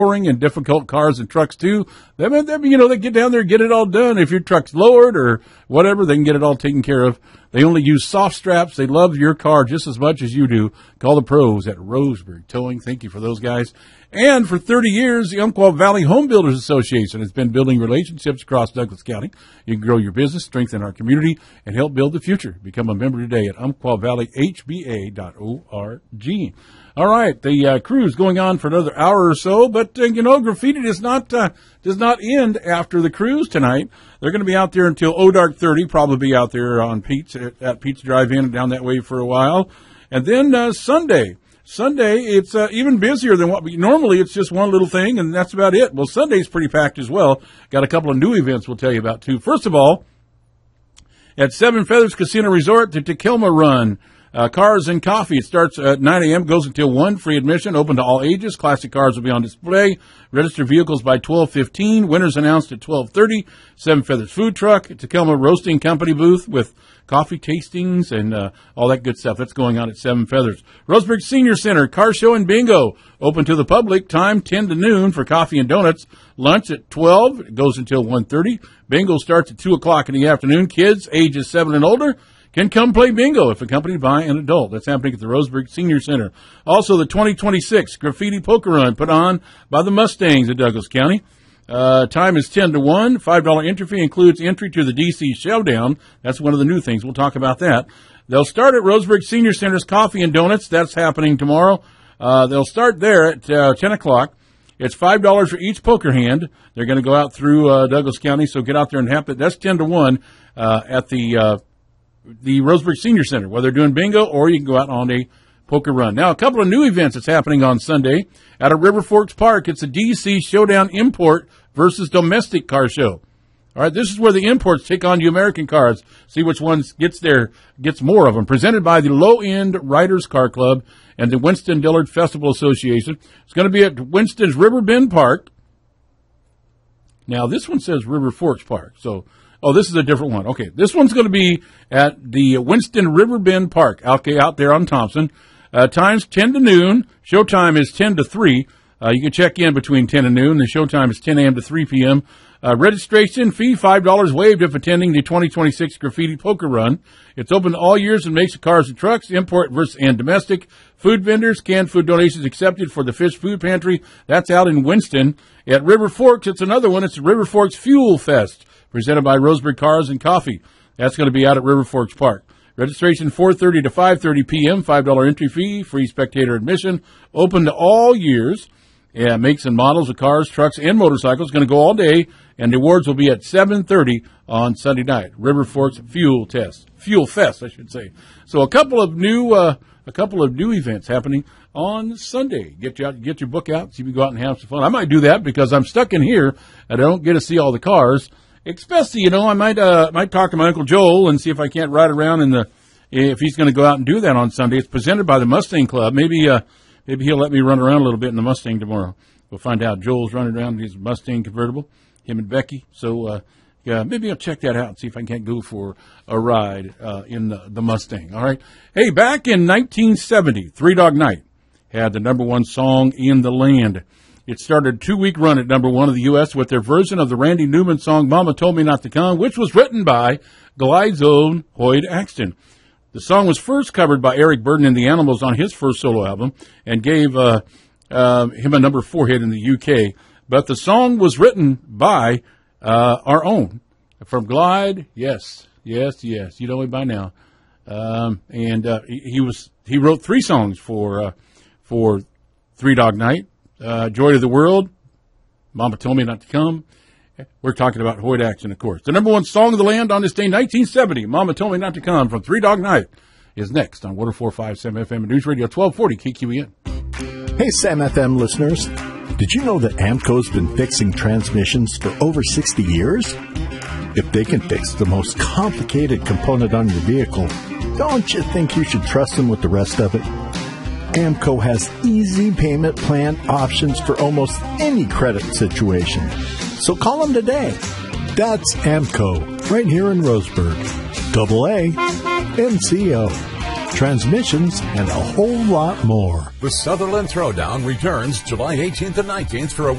boring and difficult cars and trucks too. They get down there and get it all done. If your truck's lowered or whatever, they can get it all taken care of. They only use soft straps. They love your car just as much as you do. Call the pros at Roseburg Towing. Thank you for those guys. And for 30 years, the Umpqua Valley Home Builders Association has been building relationships across Douglas County. You can grow your business, strengthen our community, and help build the future. Become a member today at umpquavalleyhba.org. All right, the cruise going on for another hour or so, but graffiti does not end after the cruise tonight. They're going to be out there until dark 30, probably be out there on Pete's at Pete's Drive-In and down that way for a while. And then Sunday, it's even busier than what normally. It's just one little thing, and that's about it. Well, Sunday's pretty packed as well. Got a couple of new events we'll tell you about too. First of all, at Seven Feathers Casino Resort, the Tequilma Run. Cars and coffee. It starts at 9 a.m., goes until 1, free admission, open to all ages. Classic cars will be on display. Register vehicles by 12:15. Winners announced at 12:30. Seven Feathers Food Truck, Tequilma Roasting Company booth with coffee tastings and all that good stuff. That's going on at Seven Feathers. Roseburg Senior Center, car show and bingo. Open to the public. Time 10 to noon for coffee and donuts. Lunch at 12. It goes until 1:30. Bingo starts at 2 o'clock in the afternoon. Kids ages 7 and older can come play bingo if accompanied by an adult. That's happening at the Roseburg Senior Center. Also, the 2026 Graffiti Poker Run put on by the Mustangs of Douglas County. Time is 10 to 1. $5 entry fee includes entry to the DC Showdown. That's one of the new things. We'll talk about that. They'll start at Roseburg Senior Center's Coffee and Donuts. That's happening tomorrow. They'll start there at 10 o'clock. It's $5 for each poker hand. They're going to go out through Douglas County, so get out there and have it. That's 10 to 1 at the Roseburg Senior Center, whether they're doing bingo or you can go out on a poker run. Now, a couple of new events that's happening on Sunday out of River Forks Park. It's a DC Showdown Import versus Domestic Car Show. All right, this is where the imports take on the American cars, see which ones gets more of them. Presented by the Low End Riders Car Club and the Winston Dillard Festival Association. It's going to be at Winston's River Bend Park. Now, this one says River Forks Park, so this is a different one. Okay, this one's going to be at the Winston River Bend Park, out there on Thompson. Time's 10 to noon. Showtime is 10 to 3. You can check in between 10 and noon. The showtime is 10 a.m. to 3 p.m. Registration fee, $5 waived if attending the 2026 Graffiti Poker Run. It's open to all years and makes of cars and trucks, import versus and domestic. Food vendors, canned food donations accepted for the Fish Food Pantry. That's out in Winston. At River Forks, it's another one. It's River Forks Fuel Fest, presented by Roseburg Cars and Coffee. That's going to be out at River Forks Park. Registration 4:30 to 5:30 p.m., $5 entry fee, free spectator admission, open to all years. Yeah, makes and models of cars, trucks, and motorcycles. Going to go all day, and the awards will be at 7:30 on Sunday night. River Forks Fuel Fest, I should say. So a couple of new events happening on Sunday. Get your book out, see if you can go out and have some fun. I might do that because I'm stuck in here and I don't get to see all the cars. Especially, I might talk to my Uncle Joel and see if I can't ride around if he's going to go out and do that on Sunday. It's presented by the Mustang Club. Maybe he'll let me run around a little bit in the Mustang tomorrow. We'll find out. Joel's running around in his Mustang convertible, him and Becky. So, maybe I'll check that out and see if I can't go for a ride in the Mustang. All right. Hey, back in 1970, Three Dog Night had the number one song in the land. It started a 2-week run at number one of the U.S. with their version of the Randy Newman song Mama Told Me Not to Come, which was written by Glide's own Hoyt Axton. The song was first covered by Eric Burdon and the Animals on his first solo album and gave him a number 4 hit in the UK. But the song was written by our own, from Glide. Yes. You know him by now. He wrote 3 songs for Three Dog Night. Joy to the World, Mama Told Me Not to Come. We're talking about Hoyt Axton, of course. The number one song of the land on this day, 1970, Mama Told Me Not to Come, from Three Dog Night, is next on 104.5 FM News Radio 1240 KQEN. Hey, Sam FM listeners. Did you know that AMCO's been fixing transmissions for over 60 years? If they can fix the most complicated component on your vehicle, don't you think you should trust them with the rest of it? AMCO has easy payment plan options for almost any credit situation. So call them today. That's AMCO, right here in Roseburg. AA MCO. transmissions, and a whole lot more. The Sutherland Throwdown returns July 18th and 19th for a